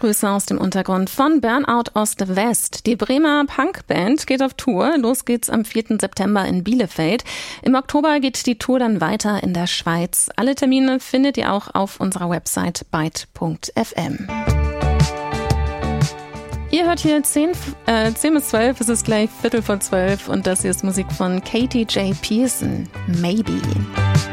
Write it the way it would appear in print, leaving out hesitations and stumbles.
Grüße aus dem Untergrund von Burnout Ost-West. Die Bremer Punkband geht auf Tour. Los geht's am 4. September in Bielefeld. Im Oktober geht die Tour dann weiter in der Schweiz. Alle Termine findet ihr auch auf unserer Website byte.fm. Ihr hört hier 10 bis 12, es ist gleich 11:15 und das hier ist Musik von Katie J. Pearson, Maybe.